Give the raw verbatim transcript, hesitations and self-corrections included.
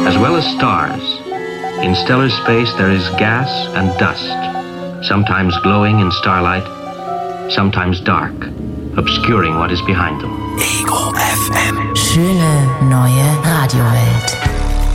as well as stars. In stellar space there is gas and dust, sometimes glowing in starlight, sometimes dark, obscuring what is behind them. Ego F M. Schöne neue Radiowelt.